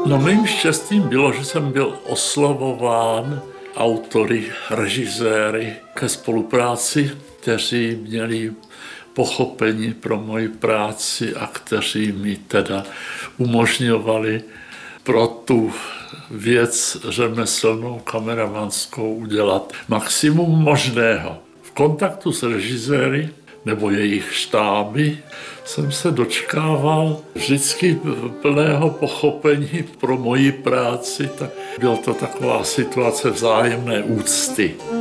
No, mým štěstím bylo, že jsem byl oslovován autory, režiséry ke spolupráci, kteří měli pochopení pro moji práci a kteří mi teda umožňovali pro tu věc řemeslnou kameramanskou udělat maximum možného. V kontaktu s režiséry nebo jejich štáby jsem se dočkával vždycky plného pochopení pro moji práci. Byla to taková situace vzájemné úcty.